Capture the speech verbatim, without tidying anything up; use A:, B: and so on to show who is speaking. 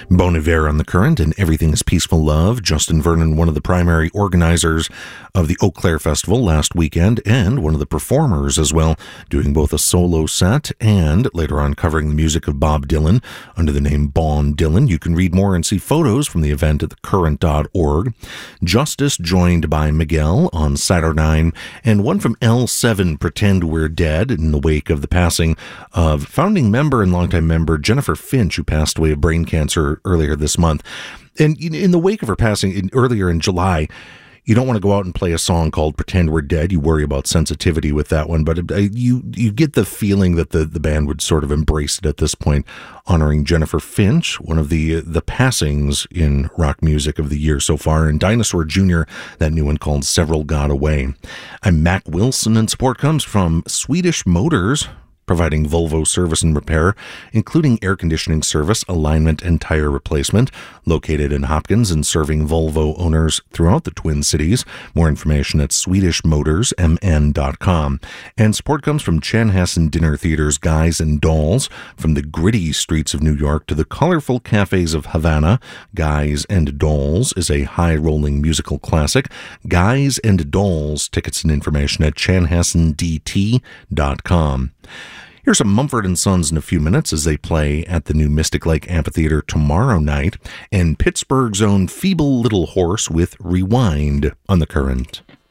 A: Bon Iver on the Current and Everything is Peaceful Love. Justin Vernon, one of the primary organizers of the Eau Claire Festival last weekend and one of the performers as well, doing both a solo set and later on covering the music of Bob Dylan under the name Bon Dylan. You can read more and see photos from the event at the current dot org. Justice joined by Miguel on Saturnine, and one from L seven, Pretend We're Dead, in the wake of the passing of founding member and longtime member Jennifer Finch, who passed away of brain cancer earlier this month. And in the wake of her passing in, earlier in July, you don't want to go out and play a song called Pretend We're Dead. You worry about sensitivity with that one, but you you get the feeling that the, the band would sort of embrace it at this point, honoring Jennifer Finch, one of the the passings in rock music of the year so far, and Dinosaur Junior, that new one called Several Got Away. I'm Mac Wilson, and support comes from Swedish Motors, providing Volvo service and repair, including air conditioning service, alignment, and tire replacement. Located in Hopkins and serving Volvo owners throughout the Twin Cities. More information at swedish motors m n dot com. And support comes from Chanhassen Dinner Theater's Guys and Dolls. From the gritty streets of New York to the colorful cafes of Havana, Guys and Dolls is a high-rolling musical classic. Guys and Dolls, tickets and information at chanhassen d t dot com. Here's some Mumford and Sons in a few minutes as they play at the new Mystic Lake Amphitheater tomorrow night, and Pittsburgh's own Feeble Little Horse with Rewind on the Current.